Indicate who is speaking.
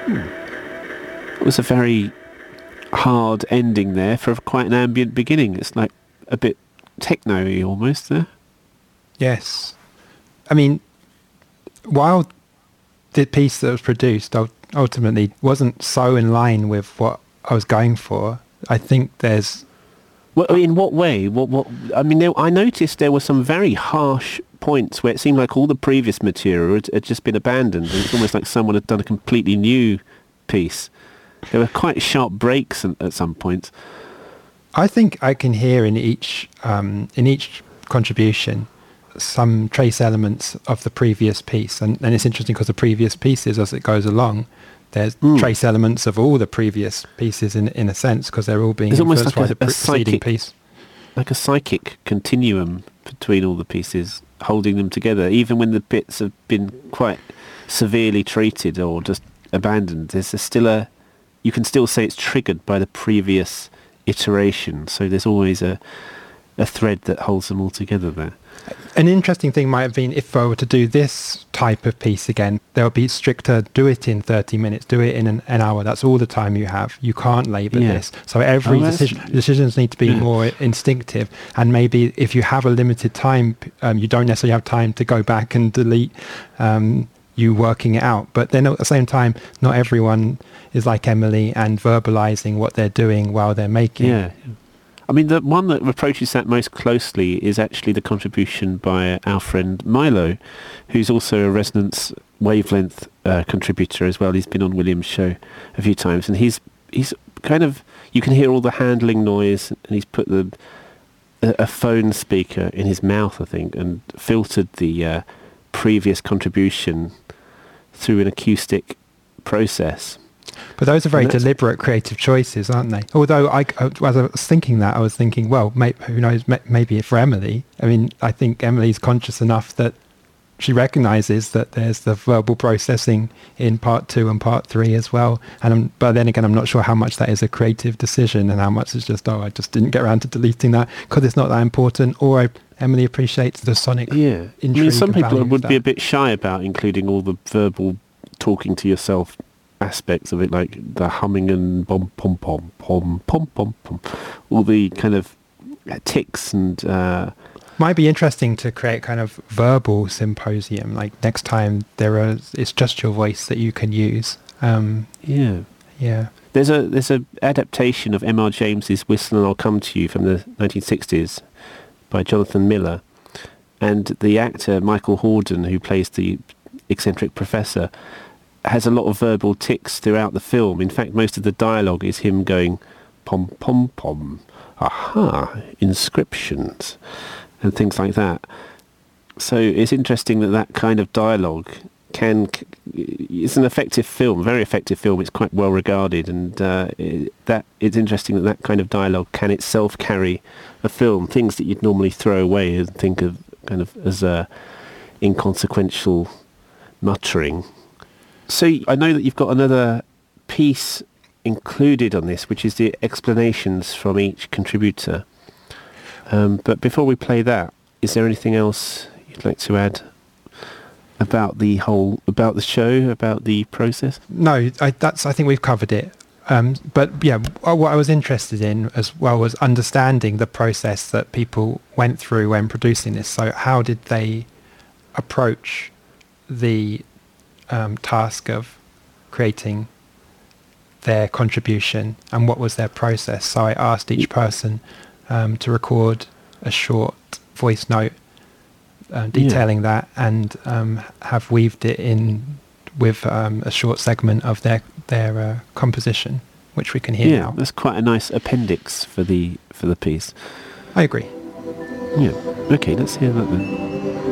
Speaker 1: It was a very hard ending there for quite an ambient beginning. It's like a bit techno-y almost there.
Speaker 2: Yes. I mean, while the piece that was produced ultimately wasn't so in line with what I was going for, I think there's...
Speaker 1: Well, in what way? What? I mean, I noticed there were some very harsh points where it seemed like all the previous material had just been abandoned, and it's almost like someone had done a completely new piece. There were quite sharp breaks at some points.
Speaker 2: I think I can hear in each contribution some trace elements of the previous piece, and it's interesting because the previous pieces, as it goes along, there's trace elements of all the previous pieces in a sense, because they're all being influenced by the preceding piece.
Speaker 1: Like a psychic continuum between all the pieces, holding them together, even when the bits have been quite severely treated or just abandoned. There's still you can still say it's triggered by the previous iteration. So there's always a thread that holds them all together there.
Speaker 2: An interesting thing might have been if I were to do this type of piece again, there would be stricter, do it in 30 minutes, do it in an hour. That's all the time you have. You can't labour this. So every decisions need to be more instinctive. And maybe if you have a limited time, you don't necessarily have time to go back and delete you working it out. But then at the same time, not everyone is like Emily and verbalising what they're doing while they're making.
Speaker 1: Yeah. I mean, the one that approaches that most closely is actually the contribution by our friend Milo, who's also a Resonance Wavelength contributor as well. He's been on William's show a few times, and he's kind of, you can hear all the handling noise, and he's put a phone speaker in his mouth, I think, and filtered the previous contribution through an acoustic process.
Speaker 2: But those are very deliberate creative choices, aren't they? Although as I was thinking that, I was thinking, well, who knows, maybe for Emily. I mean, I think Emily's conscious enough that she recognises that there's the verbal processing in part 2 and part 3 as well. But then again, I'm not sure how much that is a creative decision and how much is just, I just didn't get around to deleting that because it's not that important, or Emily appreciates the sonic intrigue.
Speaker 1: I mean, some people would be a bit shy about including all the verbal talking to yourself aspects of it, like the humming and pom pom pom pom pom pom pom, all the kind of ticks and
Speaker 2: might be interesting to create kind of verbal symposium, like next time it's just your voice that you can use.
Speaker 1: There's a adaptation of M.R. James's Whistle and I'll Come to You from the 1960s by Jonathan Miller, and the actor Michael Hordern, who plays the eccentric professor, has a lot of verbal tics throughout the film. In fact, most of the dialogue is him going pom pom pom, aha, inscriptions, and things like that. So it's interesting that kind of dialogue it's an effective film, very effective film. It's quite well regarded, and it's interesting that kind of dialogue can itself carry a film. Things that you'd normally throw away and think of kind of as a inconsequential muttering. So I know that you've got another piece included on this, which is the explanations from each contributor. But before we play that, is there anything else you'd like to add about the show, about the process?
Speaker 2: No, I think we've covered it. But yeah, what I was interested in as well was understanding the process that people went through when producing this. So how did they approach the task of creating their contribution, and what was their process? So I asked each person to record a short voice note detailing that, and have weaved it in with a short segment of their composition, which we can hear now.
Speaker 1: That's quite a nice appendix for the piece.
Speaker 2: I agree.
Speaker 1: Yeah. Okay, let's hear that then.